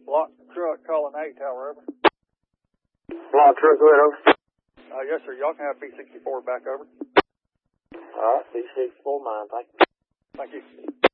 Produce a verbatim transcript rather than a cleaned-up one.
Block truck calling eight tower, over. Block truck, go ahead, over. Uh, yes, sir. Y'all can have B sixty-four back, over. All right, B sixty-four, mine, thank you. Thank you.